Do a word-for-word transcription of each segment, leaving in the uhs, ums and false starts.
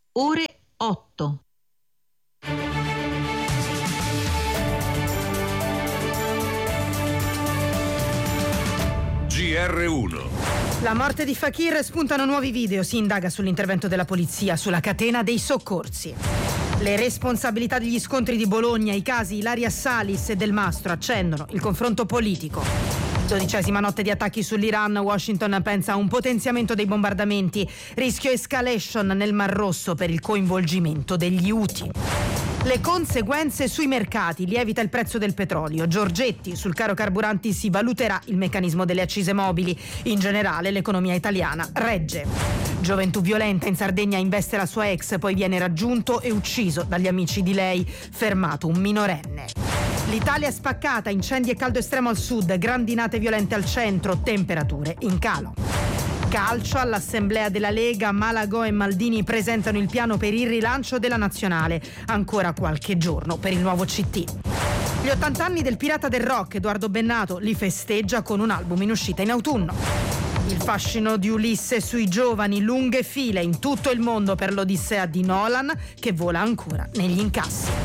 ore otto. G R uno. La morte di Fakir, spuntano nuovi video, si indaga sull'intervento della polizia, sulla catena dei soccorsi. Le responsabilità degli scontri di Bologna, i casi Ilaria Salis e Del Mastro accendono il confronto politico. Dodicesima notte di attacchi sull'Iran, Washington pensa a un potenziamento dei bombardamenti, rischio escalation nel Mar Rosso per il coinvolgimento degli Houthi. Le conseguenze sui mercati, lievita il prezzo del petrolio. Giorgetti, sul caro carburanti si valuterà il meccanismo delle accise mobili. In generale l'economia italiana regge. Gioventù violenta, in Sardegna investe la sua ex, poi viene raggiunto e ucciso dagli amici di lei, fermato un minorenne. L'Italia spaccata, incendi e caldo estremo al sud, grandinate violente al centro, temperature in calo. Calcio, all'assemblea della Lega, Malagò e Maldini presentano il piano per il rilancio della nazionale. Ancora qualche giorno per il nuovo C T. Gli ottanta anni del pirata del rock, Edoardo Bennato, li festeggia con un album in uscita in autunno. Il fascino di Ulisse sui giovani, lunghe file in tutto il mondo per l'Odissea di Nolan, che vola ancora negli incassi.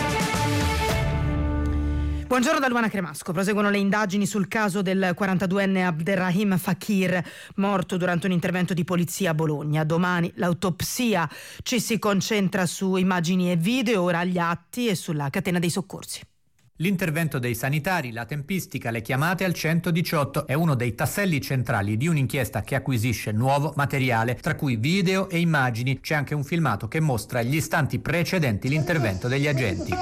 Buongiorno da Luana Cremasco. Proseguono le indagini sul caso del quarantaduenne Abderrahim Fakir, morto durante un intervento di polizia a Bologna. Domani l'autopsia, ci si concentra su immagini e video, ora gli atti e sulla catena dei soccorsi. L'intervento dei sanitari, la tempistica, le chiamate al centodiciotto è uno dei tasselli centrali di un'inchiesta che acquisisce nuovo materiale, tra cui video e immagini. C'è anche un filmato che mostra gli istanti precedenti l'intervento degli agenti.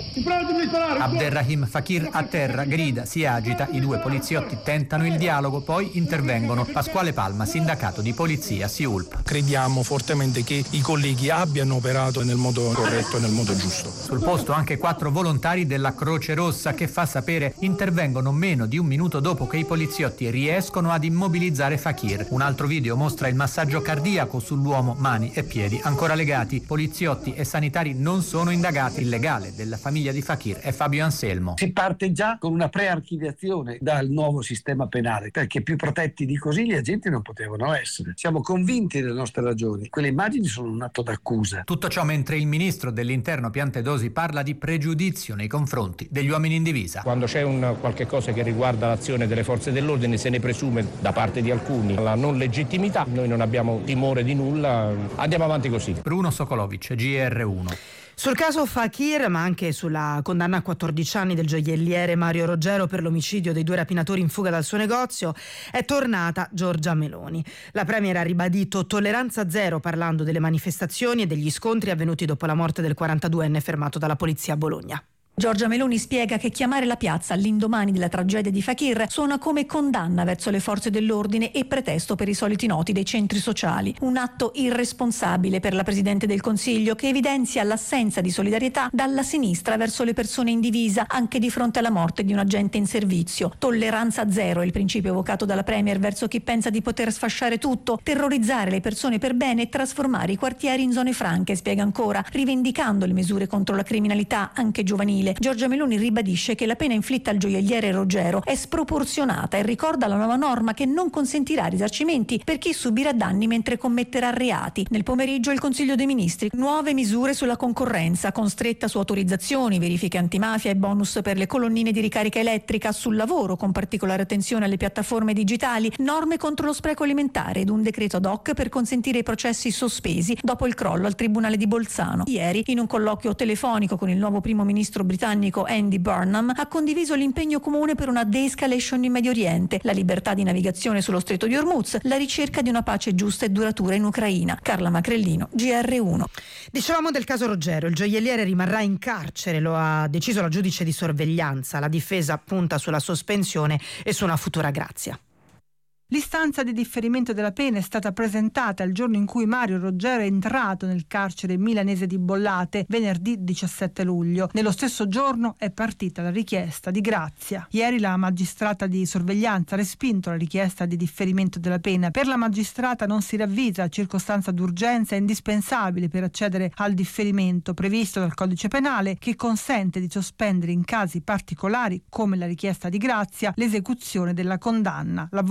Abderrahim Fakir a terra, grida, si agita, i due poliziotti tentano il dialogo, poi intervengono. Pasquale Palma, sindacato di polizia S I U L P. Crediamo fortemente che i colleghi abbiano operato nel modo corretto e nel modo giusto. Sul posto anche quattro volontari della Croce Rossa che, fa sapere, intervengono meno di un minuto dopo che i poliziotti riescono ad immobilizzare Fakir. Un altro video mostra il massaggio cardiaco sull'uomo, mani e piedi ancora legati. Poliziotti e sanitari non sono indagati. Il legale della famiglia di Fakir è Fabio Anselmo. Si parte già con una prearchiviazione dal nuovo sistema penale, perché più protetti di così gli agenti non potevano essere. Siamo convinti delle nostre ragioni. Quelle immagini sono un atto d'accusa. Tutto ciò mentre il ministro dell'Interno Piantedosi parla di pregiudizio nei confronti degli uomini in divisa. Quando c'è un qualche cosa che riguarda l'azione delle forze dell'ordine se ne presume da parte di alcuni la non legittimità. Noi non abbiamo timore di nulla, andiamo avanti così. Bruno Sokolovic, G R uno. Sul caso Fakir, ma anche sulla condanna a quattordici anni del gioielliere Mario Roggero per l'omicidio dei due rapinatori in fuga dal suo negozio, è tornata Giorgia Meloni. La premier ha ribadito tolleranza zero parlando delle manifestazioni e degli scontri avvenuti dopo la morte del quarantaduenne fermato dalla polizia a Bologna. Giorgia Meloni spiega che chiamare la piazza all'indomani della tragedia di Fakir suona come condanna verso le forze dell'ordine e pretesto per i soliti noti dei centri sociali. Un atto irresponsabile per la Presidente del Consiglio, che evidenzia l'assenza di solidarietà dalla sinistra verso le persone in divisa anche di fronte alla morte di un agente in servizio. Tolleranza zero è il principio evocato dalla Premier verso chi pensa di poter sfasciare tutto, terrorizzare le persone per bene e trasformare i quartieri in zone franche, spiega ancora, rivendicando le misure contro la criminalità anche giovanile. Giorgia Meloni ribadisce che la pena inflitta al gioielliere Roggero è sproporzionata e ricorda la nuova norma che non consentirà risarcimenti per chi subirà danni mentre commetterà reati. Nel pomeriggio il Consiglio dei Ministri, nuove misure sulla concorrenza con stretta su autorizzazioni, verifiche antimafia e bonus per le colonnine di ricarica elettrica, sul lavoro con particolare attenzione alle piattaforme digitali, norme contro lo spreco alimentare ed un decreto ad hoc per consentire i processi sospesi dopo il crollo al Tribunale di Bolzano. Ieri, in un colloquio telefonico con il nuovo primo ministro britannico Andy Burnham, ha condiviso l'impegno comune per una de-escalation in Medio Oriente, la libertà di navigazione sullo stretto di Hormuz, la ricerca di una pace giusta e duratura in Ucraina. Carla Macrellino, G R uno. Dicevamo del caso Roggero, il gioielliere rimarrà in carcere, lo ha deciso la giudice di sorveglianza. La difesa punta sulla sospensione e su una futura grazia. L'istanza di differimento della pena è stata presentata il giorno in cui Mario Roggero è entrato nel carcere milanese di Bollate, venerdì diciassette luglio. Nello stesso giorno è partita la richiesta di grazia. Ieri la magistrata di sorveglianza ha respinto la richiesta di differimento della pena. Per la magistrata non si ravvisa circostanza d'urgenza indispensabile per accedere al differimento previsto dal Codice Penale, che consente di sospendere in casi particolari, come la richiesta di grazia, l'esecuzione della condanna. L'avvocato di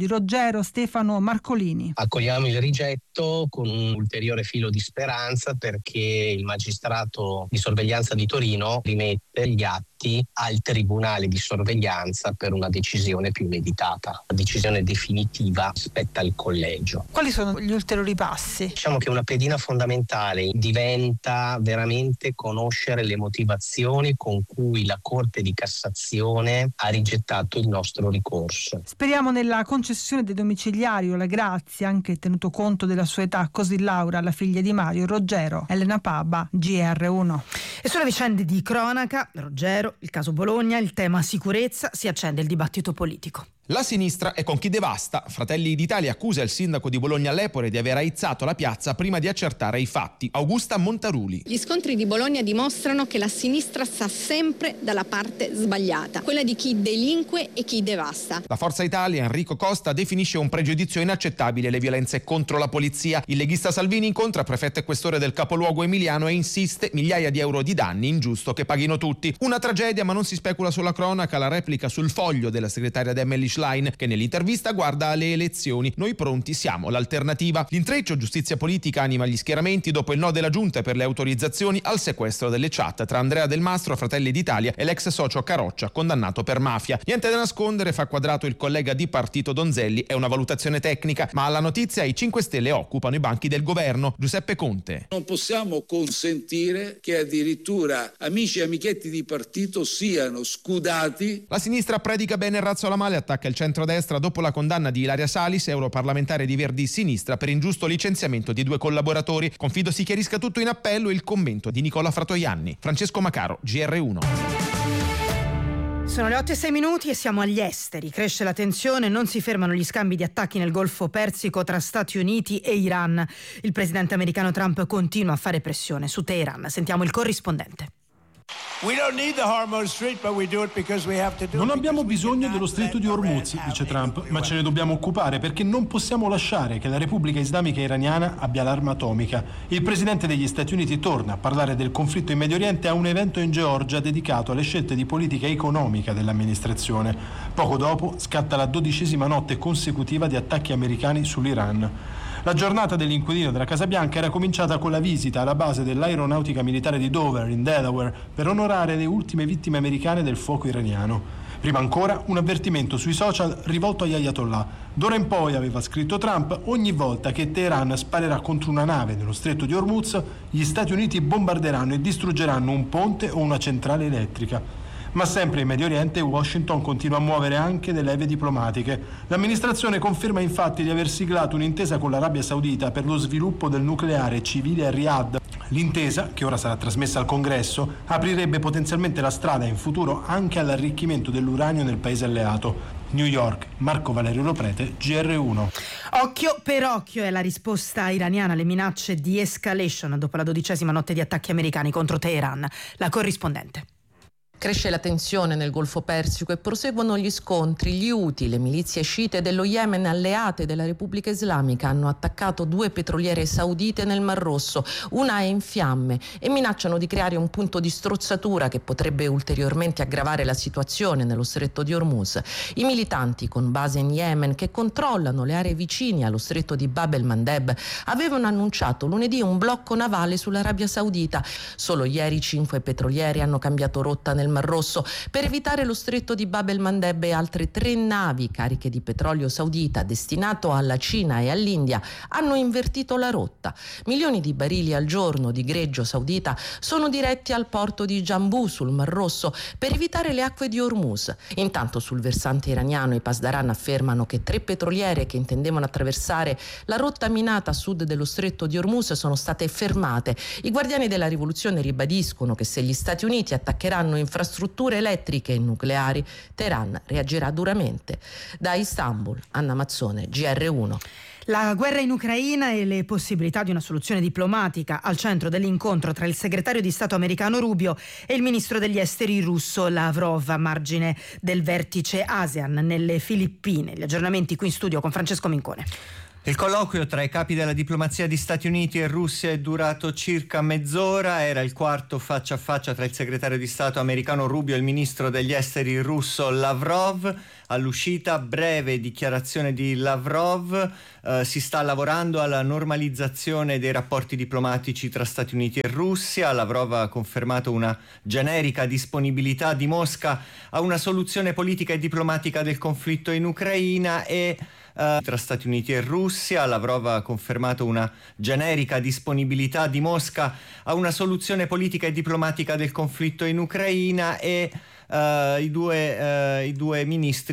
di Roggero, Stefano Marcolini. Accogliamo il rigetto con un ulteriore filo di speranza, perché il magistrato di sorveglianza di Torino rimette gli atti al tribunale di sorveglianza per una decisione più meditata. La decisione definitiva spetta al collegio. Quali sono gli ulteriori passi? Diciamo che una pedina fondamentale diventa veramente conoscere le motivazioni con cui la Corte di Cassazione ha rigettato il nostro ricorso. Speriamo nella concessione dei domiciliari o la grazia, anche tenuto conto della sua età, così Laura, la figlia di Mario Roggero. Elena Paba, G R uno. E sulle vicende di cronaca, Roggero, il caso Bologna, il tema sicurezza, si accende il dibattito politico. La sinistra è con chi devasta. Fratelli d'Italia accusa il sindaco di Bologna Lepore di aver aizzato la piazza prima di accertare i fatti. Augusta Montaruli. Gli scontri di Bologna dimostrano che la sinistra sta sempre dalla parte sbagliata, quella di chi delinque e chi devasta. La Forza Italia, Enrico Costa, definisce un pregiudizio inaccettabile le violenze contro la polizia. Il leghista Salvini incontra prefetto e questore del capoluogo emiliano e insiste: migliaia di euro di danni, ingiusto che paghino tutti. Una tragedia, ma non si specula sulla cronaca. La replica sul Foglio della segretaria di Emily Schlein, che nell'intervista guarda alle elezioni. Noi pronti siamo, l'alternativa. L'intreccio giustizia politica anima gli schieramenti dopo il no della giunta per le autorizzazioni al sequestro delle chat tra Andrea Del Mastro, Fratelli d'Italia, e l'ex socio Caroccia, condannato per mafia. Niente da nascondere, fa quadrato il collega di partito Donzelli, è una valutazione tecnica, ma alla notizia i cinque Stelle occupano i banchi del governo. Giuseppe Conte. Non possiamo consentire che addirittura amici e amichetti di partito siano scudati. La sinistra predica bene il razzo alla male, attacca il centrodestra dopo la condanna di Ilaria Salis, europarlamentare di Verdi Sinistra, per ingiusto licenziamento di due collaboratori. Confido si chiarisca tutto in appello. Il commento di Nicola Fratoianni. Francesco Macaro, G R uno. Sono le otto e sei minuti e siamo agli esteri. Cresce la tensione, non si fermano gli scambi di attacchi nel Golfo Persico tra Stati Uniti e Iran. Il presidente americano Trump continua a fare pressione su Teheran. Sentiamo il corrispondente. Non abbiamo bisogno dello stretto di Hormuz, dice Trump, ma ce ne dobbiamo occupare perché non possiamo lasciare che la Repubblica Islamica Iraniana abbia l'arma atomica. Il presidente degli Stati Uniti torna a parlare del conflitto in Medio Oriente a un evento in Georgia dedicato alle scelte di politica economica dell'amministrazione. Poco dopo scatta la dodicesima notte consecutiva di attacchi americani sull'Iran. La giornata dell'inquilino della Casa Bianca era cominciata con la visita alla base dell'aeronautica militare di Dover, in Delaware, per onorare le ultime vittime americane del fuoco iraniano. Prima ancora un avvertimento sui social rivolto agli ayatollah. D'ora in poi, aveva scritto Trump, ogni volta che Teheran sparerà contro una nave nello stretto di Hormuz, gli Stati Uniti bombarderanno e distruggeranno un ponte o una centrale elettrica. Ma sempre in Medio Oriente Washington continua a muovere anche le leve diplomatiche. L'amministrazione conferma infatti di aver siglato un'intesa con l'Arabia Saudita per lo sviluppo del nucleare civile a Riyadh. L'intesa, che ora sarà trasmessa al Congresso, aprirebbe potenzialmente la strada in futuro anche all'arricchimento dell'uranio nel paese alleato. New York, Marco Valerio Loprete, G R uno. Occhio per occhio è la risposta iraniana alle minacce di escalation dopo la dodicesima notte di attacchi americani contro Teheran. La corrispondente. Cresce la tensione nel Golfo Persico e proseguono gli scontri. Gli Houthi, le milizie sciite dello Yemen alleate della Repubblica Islamica, hanno attaccato due petroliere saudite nel Mar Rosso. Una è in fiamme e minacciano di creare un punto di strozzatura che potrebbe ulteriormente aggravare la situazione nello stretto di Hormuz. I militanti con base in Yemen, che controllano le aree vicine allo stretto di Bab el-Mandeb, avevano annunciato lunedì un blocco navale sull'Arabia Saudita. Solo ieri cinque petrolieri hanno cambiato rotta nel Mar Rosso per evitare lo stretto di Bab el-Mandeb, e altre tre navi cariche di petrolio saudita destinato alla Cina e all'India hanno invertito la rotta. Milioni di barili al giorno di greggio saudita sono diretti al porto di Jambu sul Mar Rosso per evitare le acque di Hormuz. Intanto sul versante iraniano i Pasdaran affermano che tre petroliere che intendevano attraversare la rotta minata a sud dello stretto di Hormuz sono state fermate. I guardiani della rivoluzione ribadiscono che se gli Stati Uniti attaccheranno in infrastrutture elettriche e nucleari, Teheran reagirà duramente. Da Istanbul, Anna Mazzone, G R uno. La guerra in Ucraina e le possibilità di una soluzione diplomatica al centro dell'incontro tra il segretario di Stato americano Rubio e il ministro degli esteri russo Lavrov a margine del vertice ASEAN nelle Filippine. Gli aggiornamenti qui in studio con Francesco Mincone. Il colloquio tra i capi della diplomazia di Stati Uniti e Russia è durato circa mezz'ora, era il quarto faccia a faccia tra il segretario di Stato americano Rubio e il ministro degli esteri russo Lavrov. All'uscita, breve dichiarazione di Lavrov, eh, si sta lavorando alla normalizzazione dei rapporti diplomatici tra Stati Uniti e Russia. Lavrov ha confermato una generica disponibilità di Mosca a una soluzione politica e diplomatica del conflitto in Ucraina e Uh, tra Stati Uniti e Russia. Lavrov ha confermato una generica disponibilità di Mosca a una soluzione politica e diplomatica del conflitto in Ucraina e uh, i, due, uh, i due ministri